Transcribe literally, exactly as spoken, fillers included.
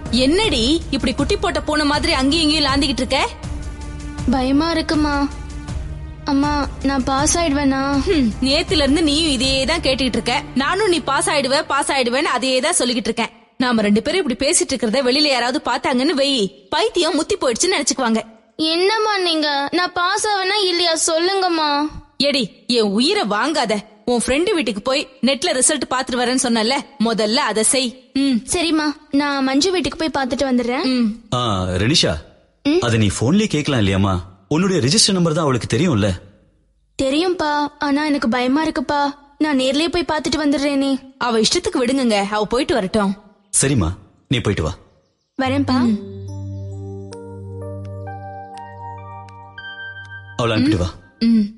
என்னடி இப்படி குட்டி போட்ட பூனை மாதிரி அங்கேயும் இங்கேயும் லாந்திக்கிட்டு இருக்க? பயமா இருக்குமா. அம்மா நான் பாஸ் ஆயிடுவேனா? நேத்துல இருந்து நீயும் இதையே தான் கேட்டுக்கிட்டு இருக்க. நானும் நீ பாஸ் ஆயிடுவ பாஸ் ஆயிடுவேன்னு அதையே தான் சொல்லிக்கிட்டு இருக்கேன். நாம ரெண்டு பேரும் இப்படி பேசிட்டு இருக்கிறத வெளியில யாராவது பாத்தாங்கன்னு வெயி, பைத்தியம் முத்தி போயிடுச்சுன்னு நினைச்சுக்குவாங்க. என்னம்மா நீங்க? நான் பாஸ் ஆவேனா இல்லையா சொல்லுங்கம்மா. எடி என் உயிரை வாங்காத. உன் ஃப்ரெண்டு வீட்டுக்கு போய் நெட்ல ரிசல்ட் பாத்துட்டு வரேன்னு சொன்னல, முதல்ல அதை செய். ம் சரிம்மா, நான் மஞ்சு வீட்டுக்கு போய் பாத்துட்டு வந்துடுறேன். ரெனிஷா, அத நீ போன்லயே கேட்கலாம் இல்லையாமா? உன்னுடைய ரெஜிஸ்டர் நம்பர் தான் அவளுக்கு தெரியும்ல. தெரியும்பா, ஆனா எனக்கு பயமா இருக்குப்பா. நான் நேர்லயே போய் பாத்துட்டு வந்துடுறேனே. அவ இஷ்டத்துக்கு விடுங்க, அவ போயிட்டு வரட்டும். சரிம்மா, நீ போயிட்டு வா. வரேன்பா. அவளை அனுப்பிட்டு வா. ம்